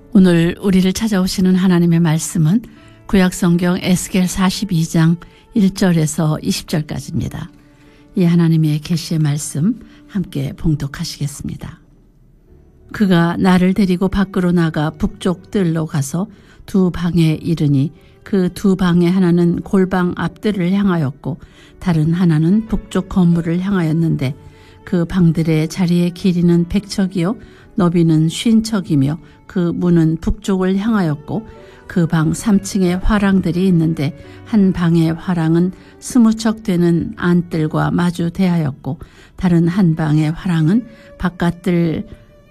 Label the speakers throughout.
Speaker 1: 오늘 우리를 찾아오시는 하나님의 말씀은 구약성경 에스겔 42장 1절에서 20절까지입니다. 이 하나님의 계시의 말씀 함께 봉독하시겠습니다. 그가 나를 데리고 밖으로 나가 북쪽 뜰로 가서 두 방에 이르니 그 두 방의 하나는 골방 앞뜰을 향하였고 다른 하나는 북쪽 건물을 향하였는데 그 방들의 자리의 길이는 100척이요 너비는 50척이며 그 문은 북쪽을 향하였고 그 방 3층에 화랑들이 있는데 한 방의 화랑은 20척 되는 안뜰과 마주 대하였고 다른 한 방의 화랑은 바깥뜰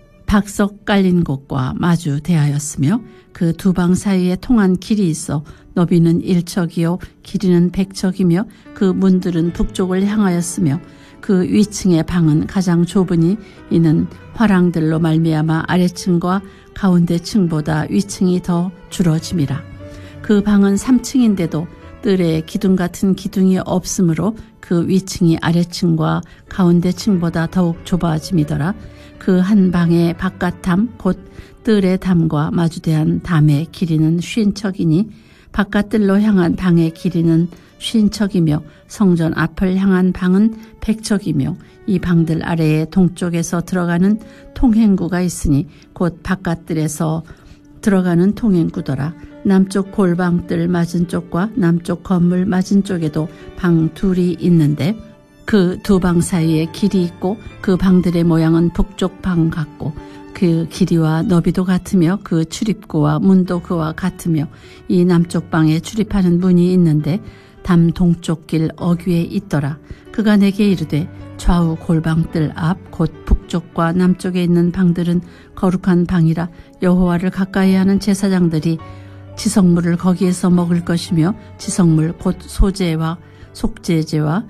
Speaker 1: 박석 깔린 곳과 마주 대하였으며 그 두 방 사이에 통한 길이 있어 너비는 1척이요 길이는 100척이며 그 문들은 북쪽을 향하였으며 그 위층의 방은 가장 좁으니 이는 화랑들로 말미암아 아래층과 가운데 층보다 위층이 더 줄어짐이라. 그 방은 3층인데도 뜰에 기둥 같은 기둥이 없으므로 그 위층이 아래층과 가운데 층보다 더욱 좁아짐이더라. 그 한 방의 바깥담 곧 뜰의 담과 마주대한 담의 길이는 50척이니 바깥뜰로 향한 방의 길이는 50척이며 성전 앞을 향한 방은 100척이며 이 방들 아래에 동쪽에서 들어가는 통행구가 있으니 곧 바깥뜰에서 들어가는 통행구더라. 남쪽 골방뜰 맞은쪽과 남쪽 건물 맞은쪽에도 방 둘이 있는데 그 두 방 사이에 길이 있고 그 방들의 모양은 북쪽 방 같고 그 길이와 너비도 같으며 그 출입구와 문도 그와 같으며 이 남쪽 방에 출입하는 문이 있는데 담 동쪽 길 어귀에 있더라. 그가 내게 이르되 좌우 골방뜰 앞 곧 북쪽과 남쪽에 있는 방들은 거룩한 방이라 여호와를 가까이 하는 제사장들이 지성물을 거기에서 먹을 것이며 지성물 곧 소제와 속제제와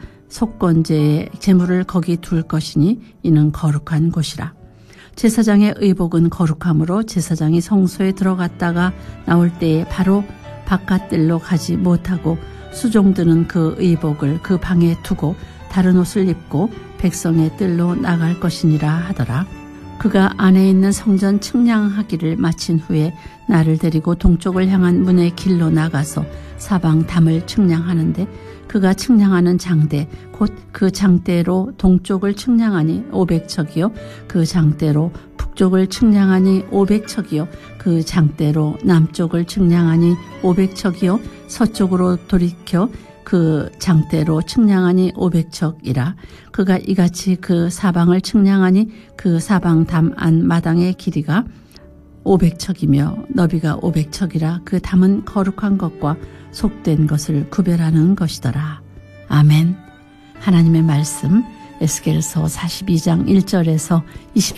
Speaker 1: 속건제의 제물을 거기 둘 것이니 이는 거룩한 곳이라. 제사장의 의복은 거룩함으로 제사장이 성소에 들어갔다가 나올 때에 바로 바깥뜰로 가지 못하고 수종들은 그 의복을 그 방에 두고 다른 옷을 입고 백성의 뜰로 나갈 것이니라 하더라. 그가 안에 있는 성전 측량하기를 마친 후에 나를 데리고 동쪽을 향한 문의 길로 나가서 사방 담을 측량하는데 그가 측량하는 장대 곧 그 장대로 동쪽을 측량하니 500척이요 그 장대로 북쪽을 측량하니 500척이요 그 장대로 남쪽을 측량하니 500척이요 서쪽으로 돌이켜 그 장대로 측량하니 500척이라. 그가 이같이 그 사방을 측량하니 그 사방 담 안 마당의 길이가 500척이며 너비가 500척이라. 그 담은 거룩한 것과 속된 것을 구별하는 것이더라. 아멘. 하나님의 말씀 에스겔서 42장 1절에서